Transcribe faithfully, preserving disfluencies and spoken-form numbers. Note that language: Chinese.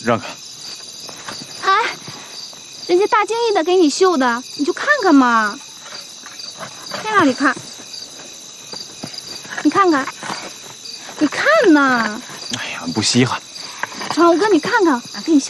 让开！ 哎，人家大敬意的给你绣的，你就看看嘛。别让你看，你看看，你看呐。 哎呀，不稀罕。 成，我哥，你看看，俺给你绣。